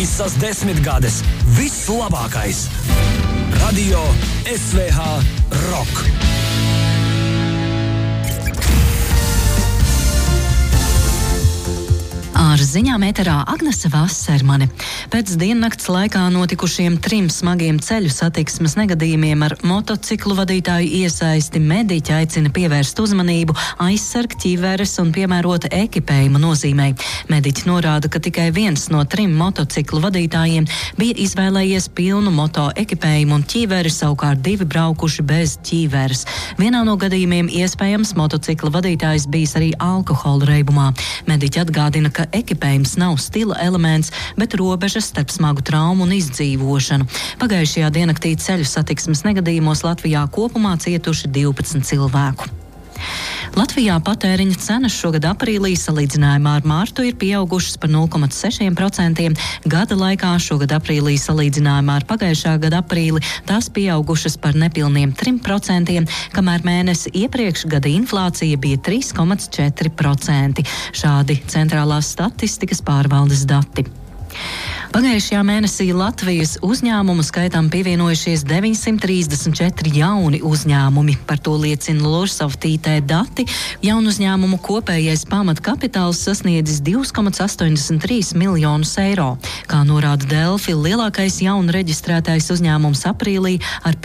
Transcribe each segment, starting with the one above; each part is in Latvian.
Visas 10 gades. Viss labākais. Radio SVH Rock. Ar ziņām ēterā Agnese Vasermane. Pēc diennakts laikā notikušiem 3 smagiem ceļu satiksmes negadījumiem ar motociklu vadītāju iesaisti mediķi aicina pievērst uzmanību aizsargt ķiveres un piemērota ekipējuma nozīmei. Mediķi norāda, ka tikai 1 no 3 motociklu vadītājiem bija izvēlējies pilnu moto ekipējumu un ķiveri, savukārt 2 braukuši bez ķiveres. Vienā no gadījumiem iespējams motocikla vadītājs bijis arī alkohola reibumā. Mediķi atgādina, ka ekipējums nav stila elements, bet robežas starp smagu traumu un izdzīvošanu. Pagājušajā diennaktī ceļu satiksmes negadījumos Latvijā kopumā cietuši 12 cilvēku. Latvijā patēriņa cenas šogad aprīlī salīdzinājumā ar mārtu ir pieaugušas par 0,6%. Gada laikā šogad aprīlī salīdzinājumā ar pagājušā gada aprīli tās pieaugušas par nepilniem 3%, kamēr mēnesi iepriekš gada inflācija bija 3,4%. Šādi centrālās statistikas pārvaldes dati. Pagājušajā mēnesī Latvijas uzņēmumu skaitam pievienojušies 934 jauni uzņēmumi. Par to liecina Lursoft IT dati. Jaunu uzņēmumu kopējais pamatkapitāls sasniedzis 2,83 miljonus eiro. Kā norāda Delfi, lielākais jaunu reģistrētais uzņēmums aprīlī ar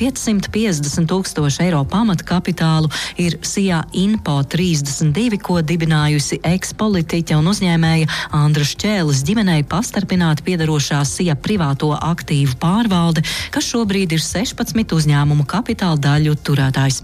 550 000 eiro pamatkapitālu ir SIA Info 32, ko dibinājusi ekspolitiķa un uzņēmēja Andra Šķēles ģimenei pastarpināti piedarošā SIA privāto aktīvu pārvalde, kas šobrīd ir 16 uzņēmumu kapitāla daļu turētājs.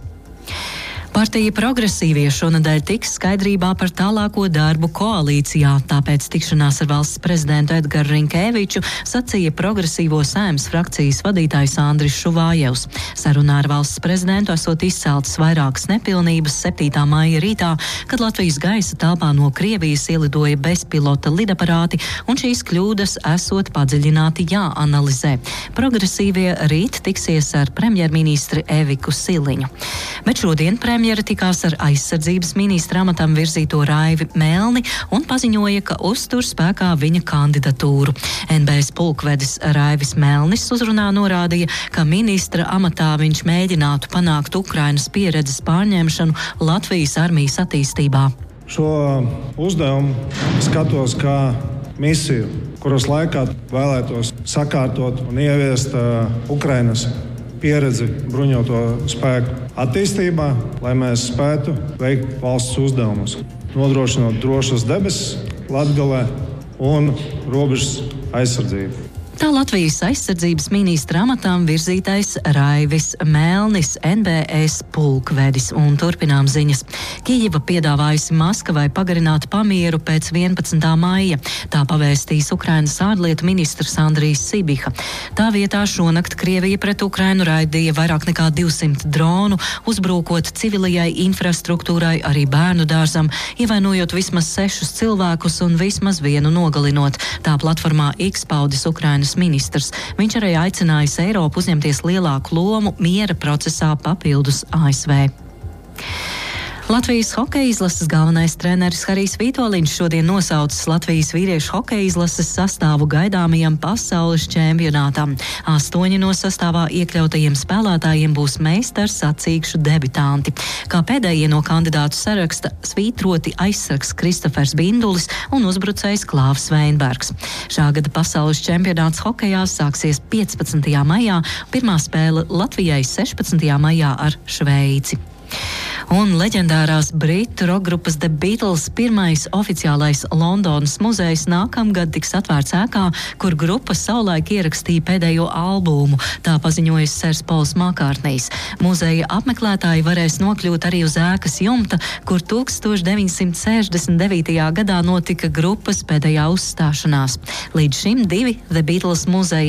Partija Progresīvie šonadēļ tiks skaidrībā par tālāko darbu koalīcijā, tāpēc tikšanās ar valsts prezidentu Edgaru Rinkēviču sacīja Progresīvo Saeimas frakcijas vadītājs Andris Šuvājevs. Sarunā ar valsts prezidentu esot izceltas vairākas nepilnības 7. maija rītā, kad Latvijas gaisa telpā no Krievijas ielidoja bezpilota lidaparāti, un šīs kļūdas esot padziļināti jāanalizē. Progresīvie rīt tiksies ar premjerministri Eviku Siliņu. Bet šodien premjera tikās ar aizsardzības ministra amatam virzīto Raivi Melni un paziņoja, ka uztur spēkā viņa kandidatūru. NBS pulkvedis Raivis Melnis uzrunā norādīja, ka ministra amatā viņš mēģinātu panākt Ukrainas pieredzes pārņemšanu Latvijas armijas attīstībā. Šo uzdevumu skatos kā misiju, kuras laikā vēlētos sakārtot un ieviest Ukrainas pieredzi bruņoto spēku attīstībā, lai mēs spētu veikt valsts uzdevumus, nodrošinot drošas debesis Latgalē un robežas aizsardzību. Tā Latvijas aizsardzības ministra amatām virzītais Raivis Melnis, NBS pulkvedis, un turpinām ziņas. Kijeva piedāvājusi Maskavai pagarināt pamieru pēc 11. maija. Tā pavēstīs Ukrainas ārlietu ministrs Andrijs Sibiha. Tā vietā šonakt Krievija pret Ukrainu raidīja vairāk nekā 200 dronu, uzbrūkot civilajai infrastruktūrai, arī bērnu dārzam, ievainojot vismaz 6 cilvēkus un vismaz 1 nogalinot. Tā platformā X paudis Ukrainas ministrs. Viņš arī aicinājis Eiropu uzņemties lielāku lomu miera procesā papildus ASV. Latvijas hokeja izlases galvenais treneris Harijs Vitoļņš šodien nosaucis Latvijas vīriešu hokeja izlases sastāvu gaidāmajam pasaules čempionātam. 8 no sastāvā iekļautajiem spēlētājiem būs meistars sacīkšu debitanti. Kā pēdējie no kandidātu saraksta svītroti aizsargs Kristofers Bindulis un uzbrucējs Klāvs Veinbergs. Šā gada pasaules čempionāts hokejā sāksies 15. maijā, pirmā spēle Latvijai 16. maijā ar Šveici. Un leģendārās britu rokgrupas The Beatles pirmais oficiālais Londonas muzejs nākamgad tiks atvērts ēkā, kur grupa savulaik ierakstīja pēdējo albumu, tā paziņojis Sers Pols Makārtnijs. Muzeja apmeklētāji varēs nokļūt arī uz ēkas jumta, kur 1969. gadā notika grupas pēdējā uzstāšanās. Līdz šim 2 The Beatles muzeja